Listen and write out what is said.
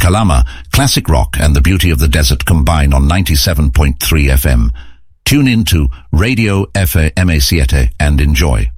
Calama, classic rock and the beauty of the desert combine on 97.3 FM. Tune in to Radio FMA7 and enjoy.